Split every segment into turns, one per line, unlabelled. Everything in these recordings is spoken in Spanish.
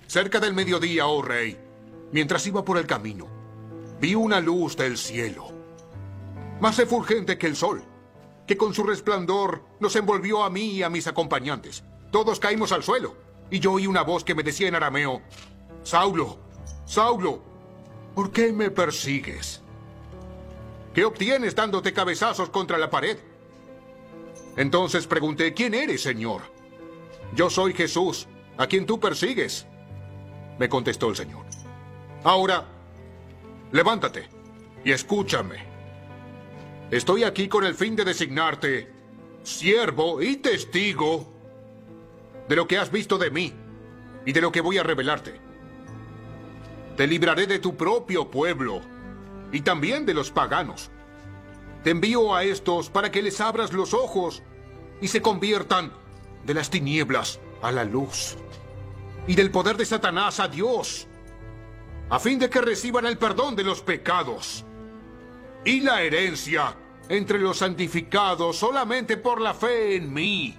Cerca del mediodía, oh rey, mientras iba por el camino, vi una luz del cielo, más refulgente que el sol, que con su resplandor nos envolvió a mí y a mis acompañantes. Todos caímos al suelo, y yo oí una voz que me decía en arameo: Saulo, Saulo, ¿por qué me persigues? ¿Qué obtienes dándote cabezazos contra la pared? Entonces pregunté: ¿quién eres, Señor? Yo soy Jesús, a quien tú persigues, me contestó el Señor. Ahora, levántate y escúchame. Estoy aquí con el fin de designarte siervo y testigo de lo que has visto de mí y de lo que voy a revelarte. Te libraré de tu propio pueblo y también de los paganos. Te envío a estos para que les abras los ojos y se conviertan de las tinieblas a la luz y del poder de Satanás a Dios, a fin de que reciban el perdón de los pecados y la herencia entre los santificados solamente por la fe en mí.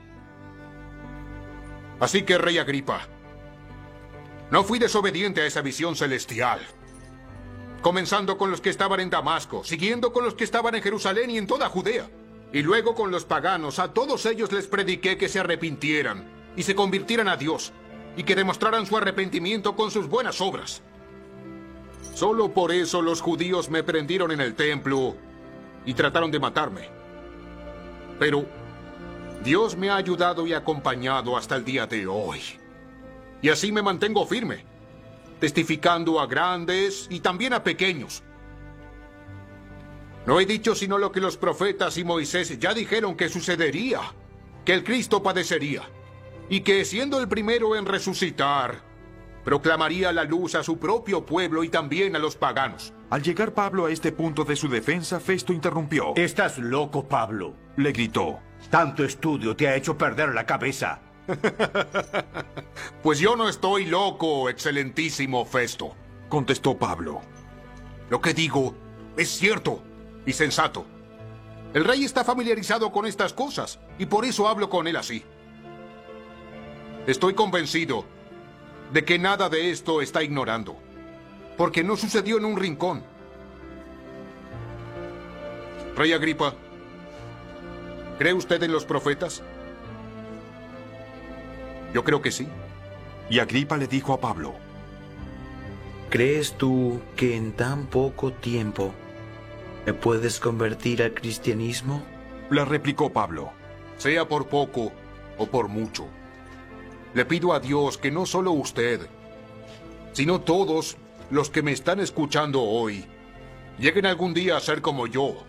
Así que, Rey Agripa, no fui desobediente a esa visión celestial, comenzando con los que estaban en Damasco, siguiendo con los que estaban en Jerusalén y en toda Judea, y luego con los paganos. A todos ellos les prediqué que se arrepintieran y se convirtieran a Dios, y que demostraran su arrepentimiento con sus buenas obras. Solo por eso los judíos me prendieron en el templo y trataron de matarme. Pero Dios me ha ayudado y acompañado hasta el día de hoy. Y así me mantengo firme, testificando a grandes y también a pequeños. No he dicho sino lo que los profetas y Moisés ya dijeron que sucedería, que el Cristo padecería, y que, siendo el primero en resucitar, proclamaría la luz a su propio pueblo y también a los paganos.
Al llegar Pablo a este punto de su defensa, Festo interrumpió.
Estás loco, Pablo.
Le gritó.
Tanto estudio te ha hecho perder la cabeza.
Pues yo no estoy loco, excelentísimo Festo,
contestó Pablo.
Lo que digo es cierto y sensato. El rey está familiarizado con estas cosas y por eso hablo con él así. Estoy convencido de que nada de esto está ignorando, porque no sucedió en un rincón. Rey Agripa, ¿cree usted en los profetas? Yo creo que sí.
Y Agripa le dijo a Pablo:
¿crees tú que en tan poco tiempo me puedes convertir al cristianismo?
Le replicó Pablo:
sea por poco o por mucho, le pido a Dios que no solo usted, sino todos los que me están escuchando hoy, lleguen algún día a ser como yo.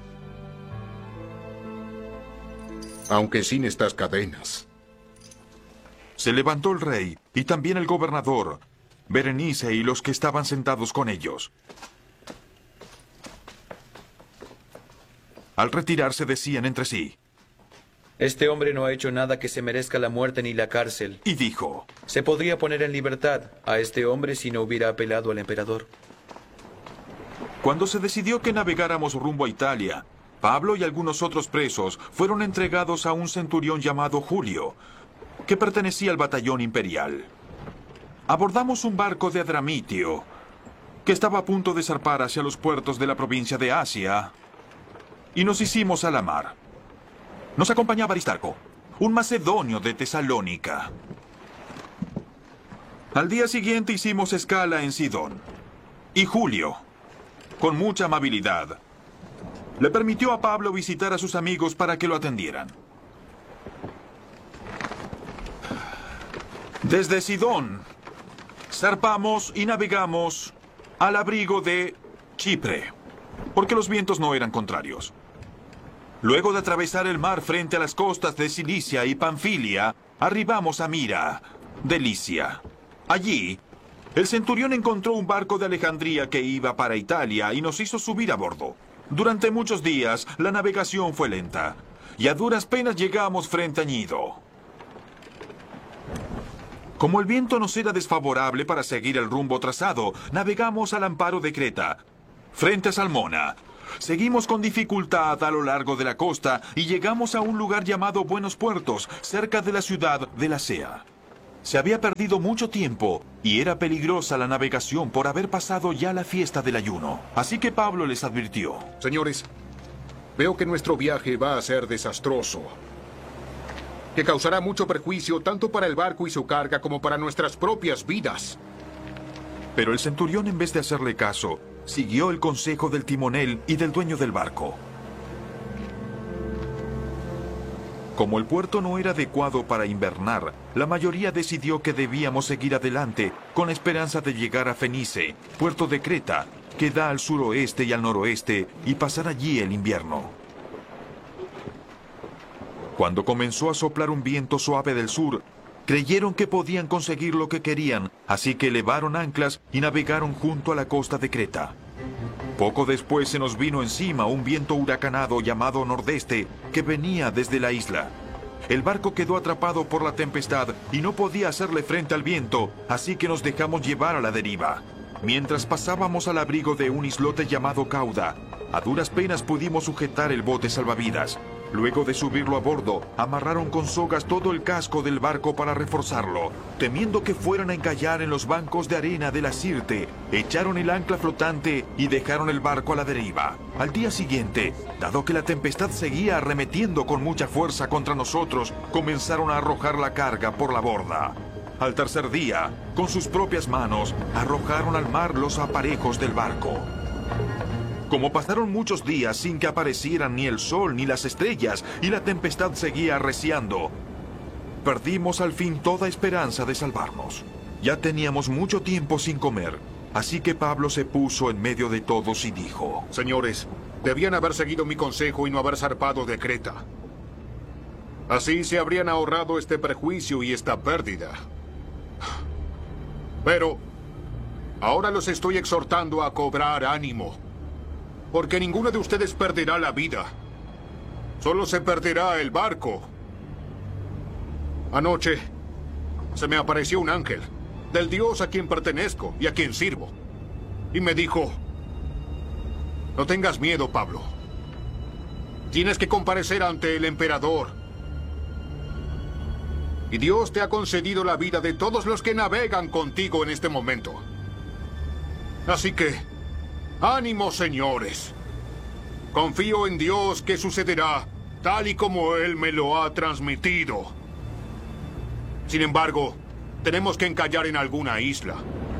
Aunque sin estas cadenas.
Se levantó el rey y también el gobernador, Berenice y los que estaban sentados con ellos. Al retirarse decían entre sí:
este hombre no ha hecho nada que se merezca la muerte ni la cárcel.
Y dijo:
se podría poner en libertad a este hombre si no hubiera apelado al emperador.
Cuando se decidió que navegáramos rumbo a Italia, Pablo y algunos otros presos fueron entregados a un centurión llamado Julio, que pertenecía al batallón imperial. Abordamos un barco de Adramitio, que estaba a punto de zarpar hacia los puertos de la provincia de Asia, y nos hicimos a la mar. Nos acompañaba Aristarco, un macedonio de Tesalónica. Al día siguiente hicimos escala en Sidón, y Julio, con mucha amabilidad, le permitió a Pablo visitar a sus amigos para que lo atendieran. Desde Sidón, zarpamos y navegamos al abrigo de Chipre, porque los vientos no eran contrarios. Luego de atravesar el mar frente a las costas de Cilicia y Panfilia, arribamos a Mira, de Licia. Allí, el centurión encontró un barco de Alejandría que iba para Italia y nos hizo subir a bordo. Durante muchos días, la navegación fue lenta, y a duras penas llegamos frente a Gnido. Como el viento nos era desfavorable para seguir el rumbo trazado, navegamos al amparo de Creta, frente a Salmona. Seguimos con dificultad a lo largo de la costa y llegamos a un lugar llamado Buenos Puertos, cerca de la ciudad de Lasea. Se había perdido mucho tiempo y era peligrosa la navegación por haber pasado ya la fiesta del ayuno. Así que Pablo les advirtió.
Señores, veo que nuestro viaje va a ser desastroso, que causará mucho perjuicio tanto para el barco y su carga como para nuestras propias vidas.
Pero el centurión, en vez de hacerle caso, siguió el consejo del timonel y del dueño del barco. Como el puerto no era adecuado para invernar, la mayoría decidió que debíamos seguir adelante con la esperanza de llegar a Fenice, puerto de Creta, que da al suroeste y al noroeste, y pasar allí el invierno. Cuando comenzó a soplar un viento suave del sur, creyeron que podían conseguir lo que querían, así que elevaron anclas y navegaron junto a la costa de Creta. Poco después se nos vino encima un viento huracanado llamado nordeste que venía desde la isla. El barco quedó atrapado por la tempestad y no podía hacerle frente al viento, así que nos dejamos llevar a la deriva. Mientras pasábamos al abrigo de un islote llamado Cauda, a duras penas pudimos sujetar el bote salvavidas. Luego de subirlo a bordo, amarraron con sogas todo el casco del barco para reforzarlo. Temiendo que fueran a encallar en los bancos de arena de la Sirte, echaron el ancla flotante y dejaron el barco a la deriva. Al día siguiente, dado que la tempestad seguía arremetiendo con mucha fuerza contra nosotros, comenzaron a arrojar la carga por la borda. Al tercer día, con sus propias manos, arrojaron al mar los aparejos del barco. Como pasaron muchos días sin que aparecieran ni el sol ni las estrellas y la tempestad seguía arreciando, perdimos al fin toda esperanza de salvarnos. Ya teníamos mucho tiempo sin comer, así que Pablo se puso en medio de todos y dijo:
Señores, debían haber seguido mi consejo y no haber zarpado de Creta. Así se habrían ahorrado este perjuicio y esta pérdida. Pero ahora los estoy exhortando a cobrar ánimo, porque ninguno de ustedes perderá la vida. Solo se perderá el barco. Anoche se me apareció un ángel del Dios a quien pertenezco y a quien sirvo. Y me dijo: no tengas miedo, Pablo. Tienes que comparecer ante el emperador. Y Dios te ha concedido la vida de todos los que navegan contigo en este momento. Así que, ánimo, señores. Confío en Dios que sucederá tal y como Él me lo ha transmitido. Sin embargo, tenemos que encallar en alguna isla.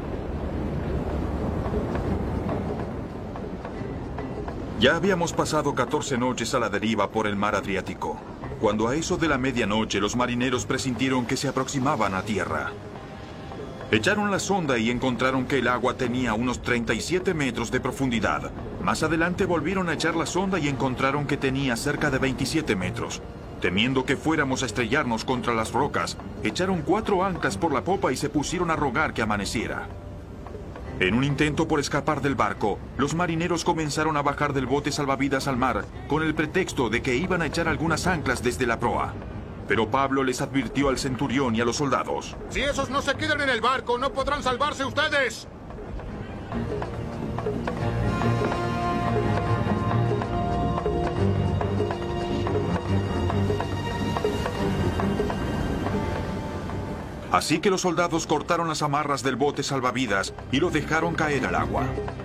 Ya habíamos pasado 14 noches a la deriva por el mar Adriático, cuando a eso de la medianoche los marineros presintieron que se aproximaban a tierra. Echaron la sonda y encontraron que el agua tenía unos 37 metros de profundidad. Más adelante volvieron a echar la sonda y encontraron que tenía cerca de 27 metros. Temiendo que fuéramos a estrellarnos contra las rocas, echaron 4 anclas por la popa y se pusieron a rogar que amaneciera. En un intento por escapar del barco, los marineros comenzaron a bajar del bote salvavidas al mar con el pretexto de que iban a echar algunas anclas desde la proa. Pero Pablo les advirtió al centurión y a los soldados:
Si esos no se quedan en el barco, no podrán salvarse ustedes.
Así que los soldados cortaron las amarras del bote salvavidas y lo dejaron caer al agua.